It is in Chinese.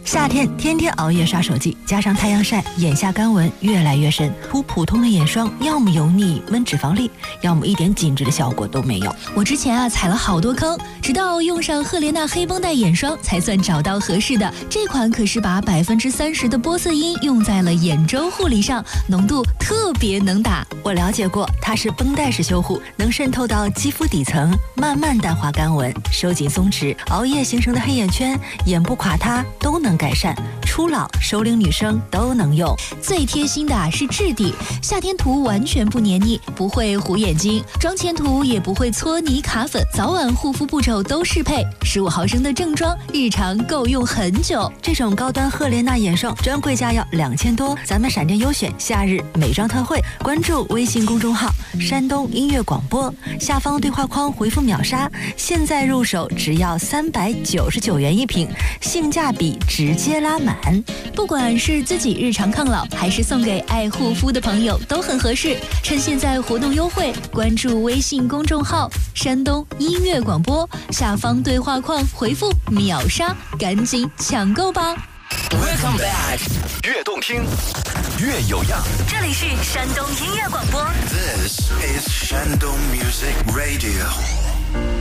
夏天天天熬夜刷手机，加上太阳晒，眼下干纹越来越深。涂普通的眼霜，要么油腻闷脂肪粒，要么一点紧致的效果都没有。 我之前踩了好多坑，直到用上赫莲娜黑绷带眼霜，才算找到合适的。这款可是把30%的玻色因用在了眼周护理上，浓度特别能打。 我了解过，它是绷带式修护，能渗透到肌肤底层，慢慢淡化干纹，收紧松弛，熬夜形成的黑眼圈、眼部垮塌都能改善。初老、熟龄女生都能用。 最贴心的是质地，夏天涂完全不黏腻，不会糊眼睛，妆前涂也不会搓泥卡粉，早晚护肤步骤都适配。15毫升的正装，日常够用很久。 这种高端赫莲娜眼霜专柜价要2000多，咱们闪电优选夏日美妆特惠，关注微信公众号山东音乐广播，下方对话框回复秒杀，现在入手只要399元一瓶，性价比直接拉满。 不管是自己日常抗老，还是送给爱护肤的朋友，都很合适。趁现在活动优惠，关注微信公众号山东音乐广播，下方对话框回复秒杀，赶紧抢购吧。 Welcome back， 越动听越有样。 这里是山东音乐广播。 This is Shandong Music Radio。